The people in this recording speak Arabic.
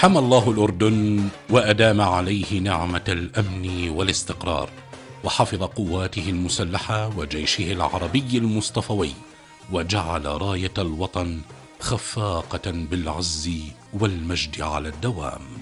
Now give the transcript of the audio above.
حمى الله الأردن وأدام عليه نعمة الأمن والاستقرار، وحفظ قواته المسلحة وجيشه العربي المصطفوي، وجعل راية الوطن خفاقة بالعز والمجد على الدوام.